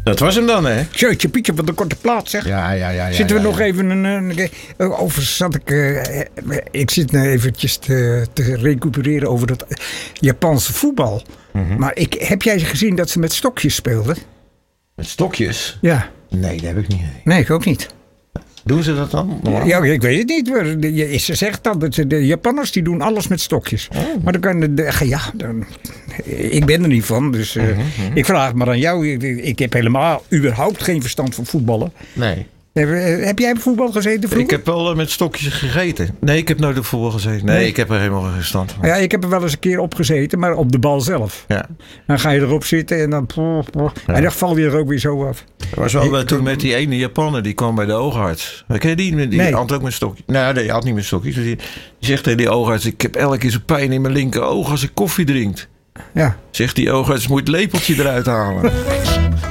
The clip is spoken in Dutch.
Dat was hem dan, hè? Jeetje Pietje van de korte plaat, zeg. Ja. Zitten we nog even ik zit nou eventjes te recupereren over dat Japanse voetbal. Mm-hmm. Maar heb jij gezien dat ze met stokjes speelden? Met stokjes? Ja. Nee, dat heb ik niet. Nee, ik ook niet. Doen ze dat dan? Normaal? Ja, ik weet het niet. Ze zegt dan dat de Japanners die doen alles met stokjes. Oh. Maar ik ben er niet van. Dus ik vraag maar aan jou. Ik heb helemaal überhaupt geen verstand van voetballen. Nee. Heb jij op voetbal gezeten vroeger? Ik heb wel met stokjes gegeten. Nee, ik heb nooit op voetbal gezeten. Nee, ik heb er helemaal geen verstand van. Ja, ik heb er wel eens een keer op gezeten, maar op de bal zelf. Ja. Dan ga je erop zitten en dan... En dan val je er ook weer zo af. Dat was wel toen met die ene Japaner, die kwam bij de oogarts. Ken je die? Die Nee. had ook met stokjes. Nou, nee, hij had niet met stokjes. Dus die zegt tegen die oogarts, ik heb elke keer zo'n pijn in mijn linker oog als ik koffie drink. Ja. Zegt die oogarts, moet je het lepeltje eruit halen.